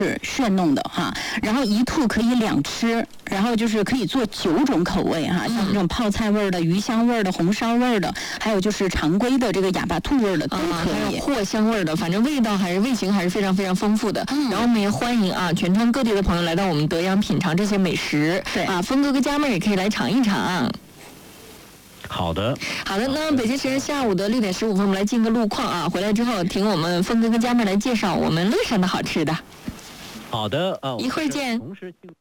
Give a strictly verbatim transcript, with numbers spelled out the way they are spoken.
是炫弄的哈，然后一兔可以两吃，然后就是可以做九种口味哈，像这种泡菜味儿的、鱼香味儿的、红烧味儿的，还有就是常规的这个哑巴兔味儿的都可以， 啊、还有藿香味儿的，反正味道还是味型还是非常非常丰富的。嗯、然后我们也欢迎啊全川各地的朋友来到我们德阳品尝这些美食。 对啊，峰哥跟家妹也可以来尝一尝。 好的， 好的。那北京时间下午的六点十五分，我们来进个路况啊。回来之后，请我们峰哥跟家妹来介绍我们乐山的好吃的。 好的啊， 一会儿见。 同时进